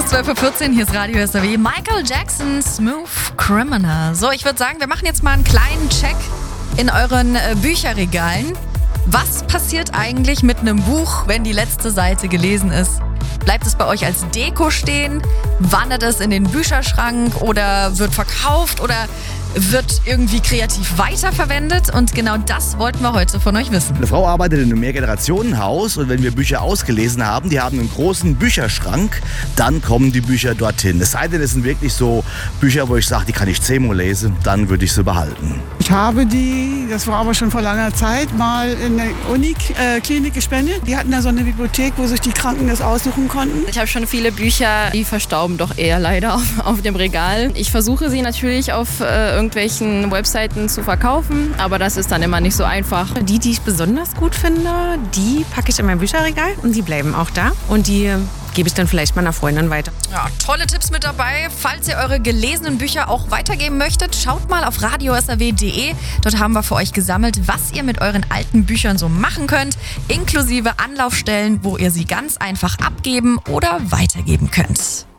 12:14 Uhr, hier ist Radio SAW. Michael Jackson, Smooth Criminal. So, ich würde sagen, wir machen jetzt mal einen kleinen Check in euren Bücherregalen. Was passiert eigentlich mit einem Buch, wenn die letzte Seite gelesen ist? Bleibt es bei euch als Deko stehen? Wandert es in den Bücherschrank oder wird verkauft oder wird irgendwie kreativ weiterverwendet? Und genau das wollten wir heute von euch wissen. Eine Frau arbeitet in einem Mehrgenerationenhaus und wenn wir Bücher ausgelesen haben, die haben einen großen Bücherschrank, dann kommen die Bücher dorthin. Es sei denn, es sind wirklich so Bücher, wo ich sage, die kann ich 10-mal lesen, dann würde ich sie behalten. Ich habe die, das war aber schon vor langer Zeit, mal in der Uniklinik gespendet. Die hatten da so eine Bibliothek, wo sich die Kranken das aussuchen konnten. Ich habe schon viele Bücher, die verstauben doch eher leider auf dem Regal. Ich versuche sie natürlich auf irgendwelchen Webseiten zu verkaufen, aber das ist dann immer nicht so einfach. Die ich besonders gut finde, die packe ich in mein Bücherregal und die bleiben auch da und die gebe ich dann vielleicht meiner Freundin weiter. Ja, tolle Tipps mit dabei. Falls ihr eure gelesenen Bücher auch weitergeben möchtet, schaut mal auf radiosaw.de. Dort haben wir für euch gesammelt, was ihr mit euren alten Büchern so machen könnt, inklusive Anlaufstellen, wo ihr sie ganz einfach abgeben oder weitergeben könnt.